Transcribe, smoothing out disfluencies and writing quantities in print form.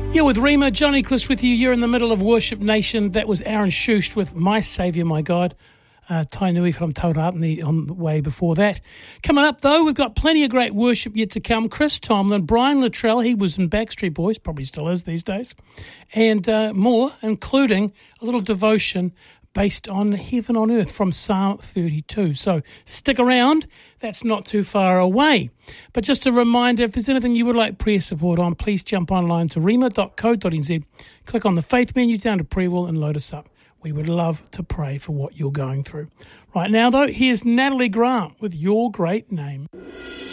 You're with Rima, Johnny Cliss with you. You're in the middle of Worship Nation. That was Aaron Shusht with My Saviour, My God. Tainui from Taurātini on the way before that. Coming up, though, we've got plenty of great worship yet to come. Chris Tomlin, Brian Luttrell, he was in Backstreet Boys, probably still is these days, and more, including a little devotion based on heaven on earth from Psalm 32. So stick around. That's not too far away. But just a reminder, if there's anything you would like prayer support on, please jump online to rima.co.nz, click on the faith menu down to prayer wall and load us up. We would love to pray for what you're going through. Right now, though, here's Natalie Grant with Your Great Name.